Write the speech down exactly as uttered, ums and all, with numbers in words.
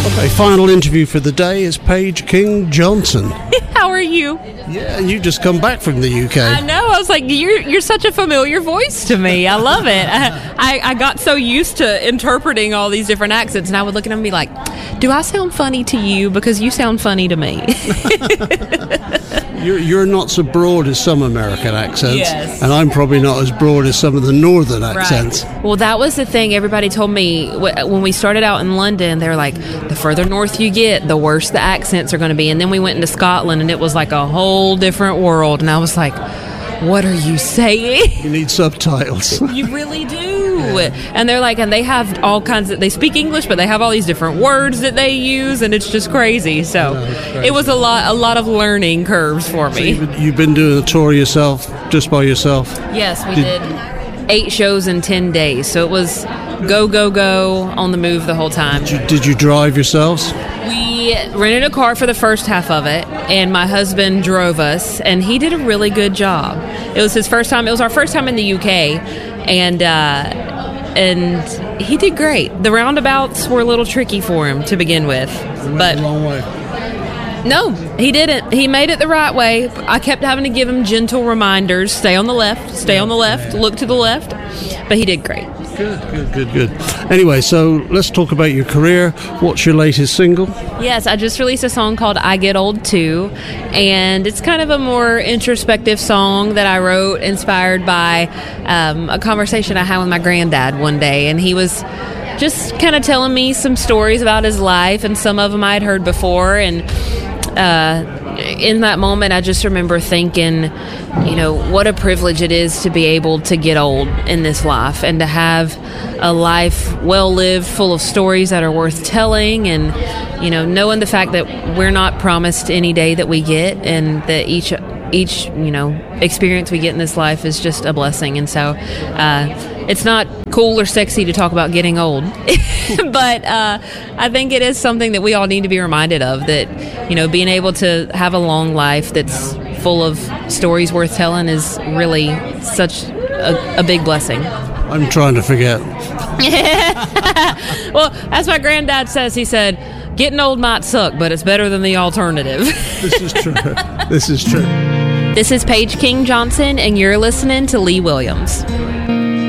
Okay, final interview for the day is Paige King Johnson. How are you? Yeah, and you just come back from the U K. I know. I was like, you're you're such a familiar voice to me. I love it. I, I, I got so used to interpreting all these different accents, and I would look at them and be like, do I sound funny to you? Because you sound funny to me. You're, you're not so broad as some American accents, yes. And I'm probably not as broad as some of the northern accents. Right. Well, that was the thing everybody told me when we started out in London. They were like, the further north you get, the worse the accents are going to be. And then we went into Scotland, and it was like a whole different world. And I was like, what are you saying? You need subtitles. You really do. And they're like, and they have all kinds of, they speak English, but they have all these different words that they use, and it's just crazy. So no, crazy. It was a lot, a lot of learning curves for me. So you've, you've been doing the tour yourself, just by yourself? Yes, we did, did eight shows in ten days. So it was go, go, go on the move the whole time. Did you, did you drive yourselves? We rented a car for the first half of it, and my husband drove us, and he did a really good job. It was his first time. It was our first time in the U K, and uh, and he did great. The roundabouts were a little tricky for him to begin with, but a long way. No, he didn't. He made it the right way. I kept having to give him gentle reminders: stay on the left, stay on the left, look to the left. But he did great. Good, good, good, good. Anyway, so let's talk about your career. What's your latest single? Yes, I just released a song called I Get Old Too, and it's kind of a more introspective song that I wrote inspired by um, a conversation I had with my granddad one day, and he was just kind of telling me some stories about his life, and some of them I had heard before, and uh, in that moment I just remember thinking, you know, what a privilege it is to be able to get old in this life and to have a life well lived, full of stories that are worth telling, and, you know, knowing the fact that we're not promised any day that we get, and that each each you know experience we get in this life is just a blessing. And so uh, it's not cool or sexy to talk about getting old, but uh, I think it is something that we all need to be reminded of, that, you know, being able to have a long life that's full of stories worth telling is really such a, a big blessing. I'm trying to forget. Well, as my granddad says, he said, getting old might suck, but it's better than the alternative. This is true. This is true. This is Paige King Johnson, and you're listening to Lee Williams.